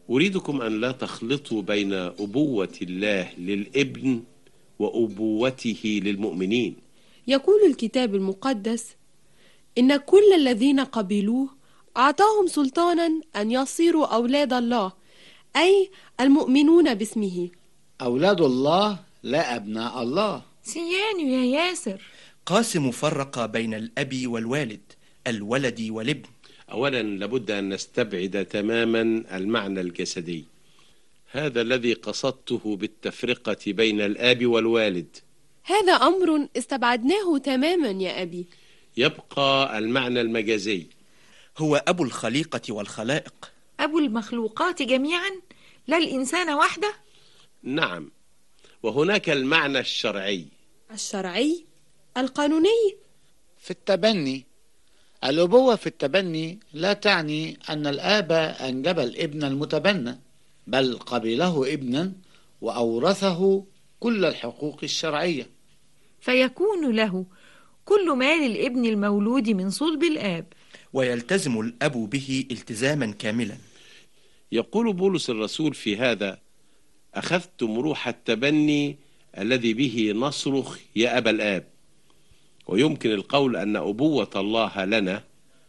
أريدكم أن لا تخلطوا بين أبوة الله للابن وأبوته للمؤمنين. يقول الكتاب المقدس: إن كل الذين قبلوه أعطاهم سلطانا أن يصيروا أولاد الله، أي المؤمنون باسمه. أولاد الله لا أبناء الله. سياني يا ياسر. قاسم فرق بين الأب والوالد، الولد والابن. أولا لابد أن نستبعد تماما المعنى الجسدي، هذا الذي قصدته بالتفرقة بين الآب والوالد. هذا أمر استبعدناه تماما يا أبي. يبقى المعنى المجازي، هو أبو الخليقة والخلائق. أبو المخلوقات جميعا، لا الإنسان وحده. نعم، وهناك المعنى الشرعي. الشرعي؟ القانوني؟ في التبني. الأبوة في التبني لا تعني أن الآب أنجب الابن المتبنى، بل قبله ابنا وأورثه كل الحقوق الشرعية، فيكون له كل ما للابن المولود من صلب الآب، ويلتزم الأب به التزاما كاملا. يقول بولس الرسول في هذا: أخذتم روح التبني الذي به نصرخ يا أبا الآب. ويمكن القول أن أبوة الله لنا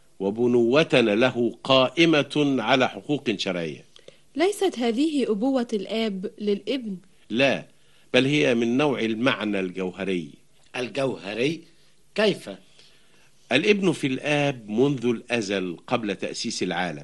وبنوتنا له قائمة على حقوق شرعية. ليست هذه أبوة الآب للابن، لا، بل هي من نوع المعنى الجوهري. الجوهري كيف؟ الابن في الآب منذ الأزل قبل تأسيس العالم.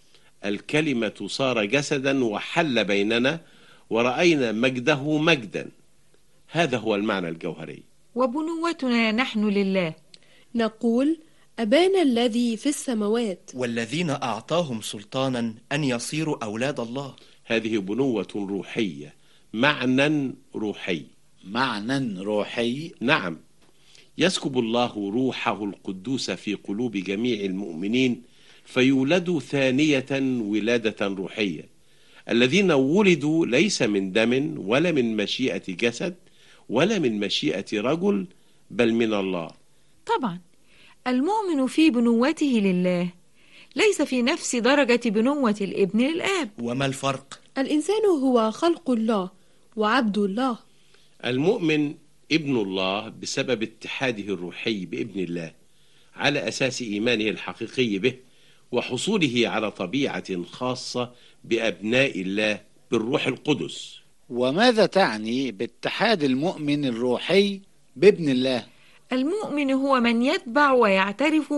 الكلمة صار جسدا وحل بيننا ورأينا مجده مجدا. هذا هو المعنى الجوهري. وبنوتنا نحن لله. نقول: أبانا الذي في السماوات. والذين أعطاهم سلطانا أن يصيروا أولاد الله. هذه بنوة روحية، معنى روحي. معنى روحي؟ نعم، يسكب الله روحه القدوس في قلوب جميع المؤمنين فيولدوا ثانية ولادة روحية. الذين ولدوا ليس من دم ولا من مشيئة جسد ولا من مشيئة رجل، بل من الله. طبعا المؤمن في بنوته لله ليس في نفس درجة بنوة الابن للآب. وما الفرق؟ الإنسان هو خلق الله وعبد الله. المؤمن ابن الله بسبب اتحاده الروحي بابن الله، على أساس إيمانه الحقيقي به وحصوله على طبيعة خاصة بأبناء الله بالروح القدس. وماذا تعني باتحاد المؤمن الروحي بابن الله؟ المؤمن هو من يتبع ويعترف